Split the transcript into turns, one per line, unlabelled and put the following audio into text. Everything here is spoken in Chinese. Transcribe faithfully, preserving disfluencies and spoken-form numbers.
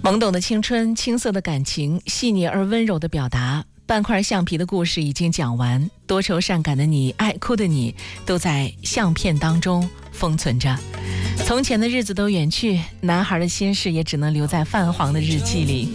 懵懂的青春，青涩的感情，细腻而温柔的表达，半块橡皮的故事已经讲完，多愁善感的你，爱哭的你，都在相片当中封存着。从前的日子都远去，男孩的心事也只能留在泛黄的日记里。